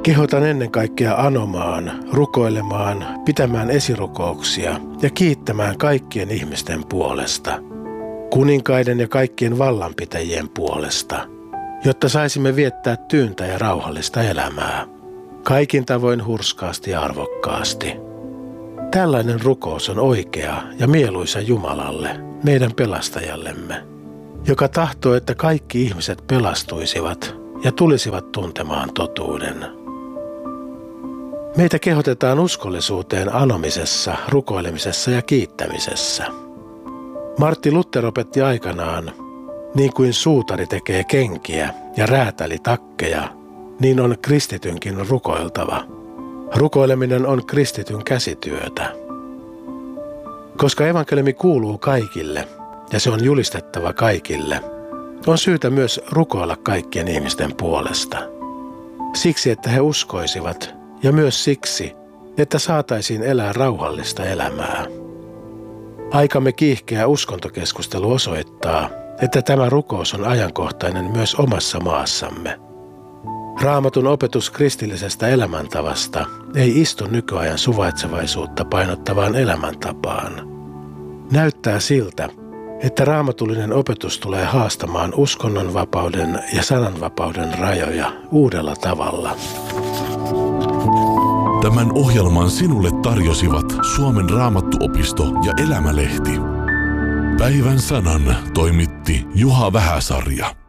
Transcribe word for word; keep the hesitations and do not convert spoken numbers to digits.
Kehotan ennen kaikkea anomaan, rukoilemaan, pitämään esirukouksia ja kiittämään kaikkien ihmisten puolesta, kuninkaiden ja kaikkien vallanpitäjien puolesta, jotta saisimme viettää tyyntä ja rauhallista elämää, kaikin tavoin hurskaasti ja arvokkaasti. Tällainen rukous on oikea ja mieluisa Jumalalle, meidän pelastajallemme, joka tahtoo, että kaikki ihmiset pelastuisivat ja tulisivat tuntemaan totuuden. Meitä kehotetaan uskollisuuteen anomisessa, rukoilemisessa ja kiittämisessä. Martti Luther opetti aikanaan, niin kuin suutari tekee kenkiä ja räätäli takkeja, niin on kristitynkin rukoiltava. Rukoileminen on kristityn käsityötä. Koska evankeliumi kuuluu kaikille ja se on julistettava kaikille, on syytä myös rukoilla kaikkien ihmisten puolesta. Siksi, että he uskoisivat ja myös siksi, että saataisiin elää rauhallista elämää. Aikamme kiihkeä uskontokeskustelu osoittaa, että tämä rukous on ajankohtainen myös omassa maassamme. Raamatun opetus kristillisestä elämäntavasta ei istu nykyajan suvaitsevaisuutta painottavaan elämäntapaan. Näyttää siltä, että raamatullinen opetus tulee haastamaan uskonnonvapauden ja sananvapauden rajoja uudella tavalla. Tämän ohjelman sinulle tarjosivat Suomen Raamattuopisto ja Elämälehti. Päivän sanan toimitti Juha Vähäsarja.